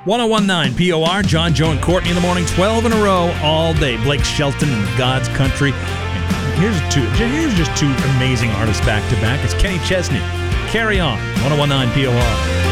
1019 POR, John, Joe, and Courtney in the morning, 12 in a row all day. Blake Shelton and God's Country. And here's just two amazing artists back to back. It's Kenny Chesney. Carry On, 1019 POR.